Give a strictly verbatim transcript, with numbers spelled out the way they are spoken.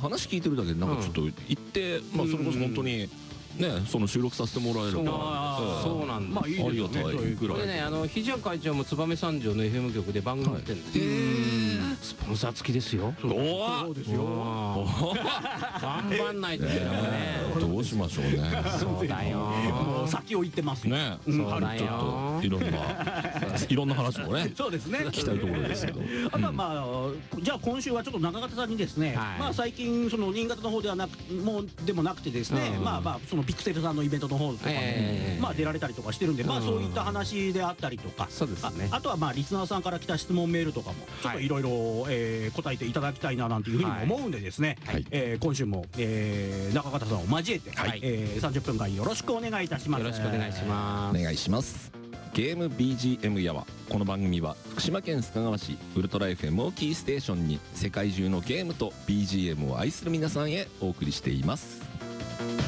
話聞いてるだけでなんかちょっと行って、まあそれこそ本当にね、その収録させてもらえればそうなんだ。 ありがたいぐらい。 これね、あのひじや会長も燕三条の エフエム 局で番組やってるんですよ。スポンサー付きですよ。 そうですよ。 頑張んないとね。 どうしましょうね。 そうだよ。 もう先を言ってますね。 そうだよ。 ちょっといろんないろんな話もね。 そうですね。 聞きたいところですけど。 あとはまあじゃあ今週はちょっと中方さんにですね、まあ最近その新潟の方ではなくもうでもなくてですね、まあまあそのピクセルさんのイベントの方とかもまあ出られたりとかしてるんで、まあそういった話であったりとか、 そうですね。 あとはまあリスナーさんから来た質問メールとかもちょっといろいろ答えていただきたいななんていうふうに思うんでですね、えー今週もえー中方さんを交えてえーさんじゅっぷんかんよろしくお願いいたします。 よろしくお願いします。 お願いします。ゲーム ビージーエム やわ。この番組は福島県須賀川市ウルトラ エフエム をキーステーションに世界中のゲームと ビージーエム を愛する皆さんへお送りしています。